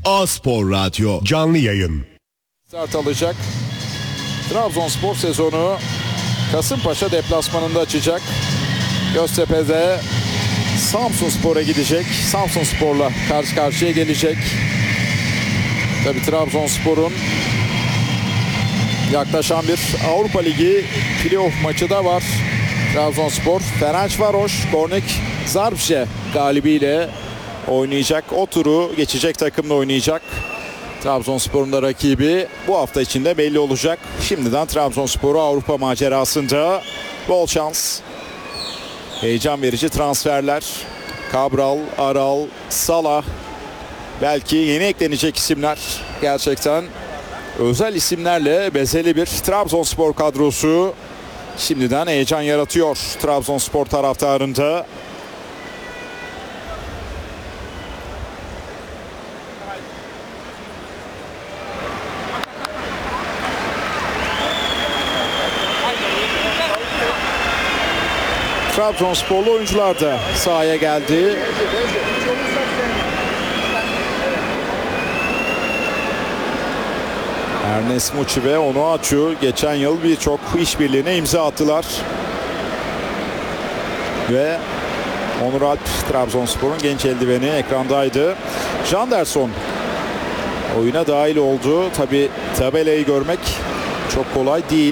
A-Spor Radyo canlı yayın. Start alacak. Trabzonspor sezonu Kasımpaşa deplasmanında açacak. Göztepe'de Samsunspor'a gidecek. Samsunspor'la karşı karşıya gelecek. Tabii Trabzonspor'un yaklaşan bir Avrupa Ligi playoff maçı da var. Trabzonspor Ferencvaros Gornik Zabrze galibiyle oynayacak. O turu geçecek takımla oynayacak. Trabzonspor'un da rakibi bu hafta içinde belli olacak. Şimdiden Trabzonspor'u Avrupa macerasında bol şans. Heyecan verici transferler. Cabral, Aral, Salah. Belki yeni eklenecek isimler. Gerçekten özel isimlerle bezeli bir Trabzonspor kadrosu şimdiden heyecan yaratıyor Trabzonspor taraftarında. Trabzonsporlu oyuncular da sahaya geldi. Ernest Muçi ve Onuachu geçen yıl birçok işbirliğine imza attılar. Ve Onur Alp, Trabzonspor'un genç eldiveni ekrandaydı. Janderson oyuna dahil oldu. Tabi tabelayı görmek çok kolay değil.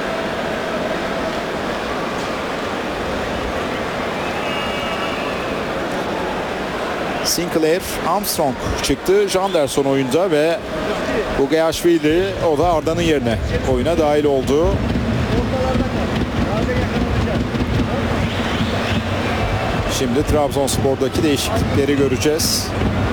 Sinclair, Armstrong çıktı. Janderson oyunda ve Bugeashvili o da Arda'nın yerine oyuna dahil oldu. Şimdi Trabzonspor'daki değişiklikleri göreceğiz.